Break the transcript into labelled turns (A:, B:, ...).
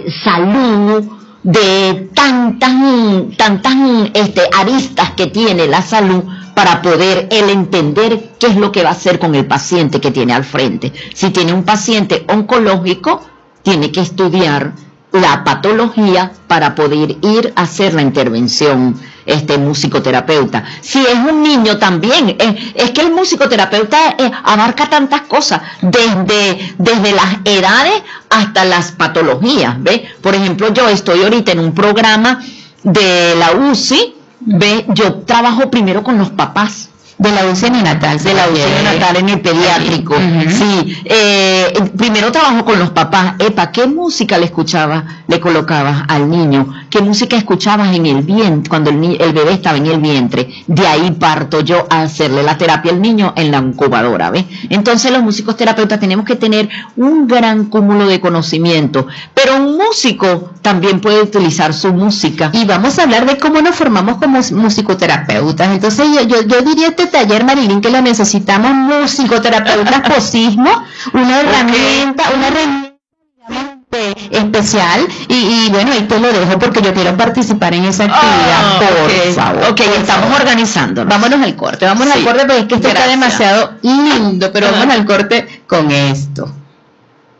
A: salud, de tantas aristas que tiene la salud, para poder él entender qué es lo que va a hacer con el paciente que tiene al frente. Si tiene un paciente oncológico, tiene que estudiar la patología para poder ir a hacer la intervención musicoterapeuta. Si es un niño también, es que el musicoterapeuta abarca tantas cosas, desde las edades hasta las patologías, ¿ves? Por ejemplo, yo estoy ahorita en un programa de la UCI, ¿ves? Yo trabajo primero con los papás.
B: De la UCI neonatal.
A: De la UCI neonatal en el pediátrico. Sí. Primero trabajo con los papás. ¿Qué música le colocabas al niño? ¿Qué música escuchabas en el vientre, cuando el bebé estaba en el vientre? De ahí parto yo a hacerle la terapia al niño en la incubadora, ¿ves? Entonces los músicos terapeutas tenemos que tener un gran cúmulo de conocimiento. Pero un músico también puede utilizar su música.
B: Y vamos a hablar de cómo nos formamos como musicoterapeutas. Entonces yo diría taller, Marilyn, que lo necesitamos musicoterapeutas posismo, una herramienta especial y bueno, ahí te lo dejo porque yo quiero participar en esa actividad, por favor.
A: Ok, estamos organizando.
B: Vámonos al corte porque es que esto está demasiado lindo, pero vamos al corte con esto.